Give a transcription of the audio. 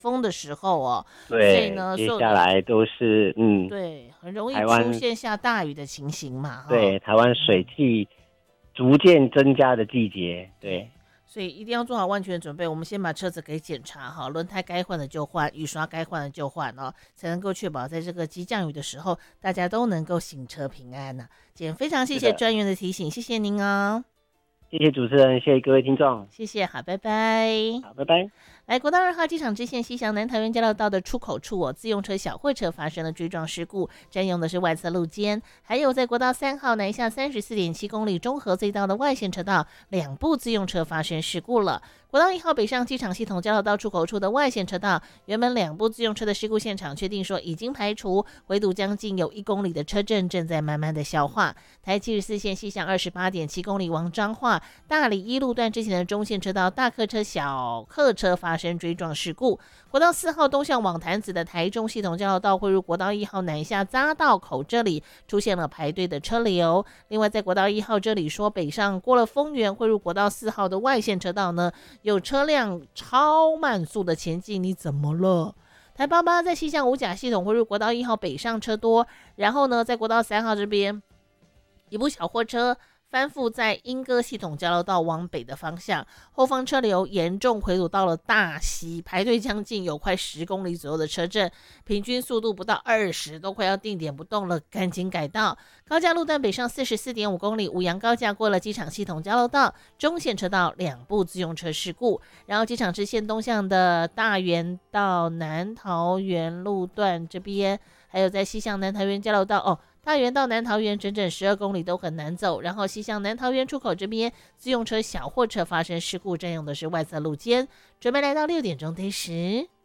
风的时候哦，所以对， 呢， 接下来都是对，很容易台湾出现下大雨的情形嘛，哈。 对台湾水汽逐渐增加的季节，对。 对，所以一定要做好万全的准备。我们先把车子给检查好，轮胎该换的就换，雨刷该换的就换哦，才能够确保在这个急降雨的时候，大家都能够行车平安呢、今天非常谢是的， 谢专员的提醒，谢谢您哦， 谢谢主持人，谢谢各位听众， 谢谢，好，拜拜。 好，拜拜。 来，国道2号机场支线西向南桃园交流道的出口处哦，自用车、小货车发生了追撞事故，占用的是外侧路肩。还有在国道3号南下34.7公里中和隧道的外线车道，两部自用车发生事故了。国道1号北上机场系统交流道出口处的外线车道，原本两部自用车的事故现场确定说已经排除，唯独将近有1公里的车阵正在慢慢的消化。台74线西向28.7公里往彰化大理一路段之前的中线车道，大客车、小客车发生追撞事故。国道4号东向往潭子的台中系统交流道汇入国道1号南下匝道口这里出现了排队的车流。另外，在国道1号这里说北上过了丰原汇入国道4号的外线车道呢，有车辆超慢速的前进，你怎么了？台88在西向五甲系统汇入国道1号北上车多，然后呢，在国道3号这边，一部小货车翻覆在莺歌系统交流道往北的方向，后方车流严重回堵到了大溪，排队将近有快10公里左右的车阵，平均速度不到20，都快要定点不动了，赶紧改道。高架路段北上44.5公里，五杨高架过了机场系统交流道，中线车道两部自用车事故。然后机场支线东向的大园到南桃园路段这边，还有在西向南桃园交流道哦。大园到南桃园整整12公里都很难走，然后西向南桃园出口这边，自用车、小货车发生事故，占用的是外侧路肩。准备来到6点钟，得时。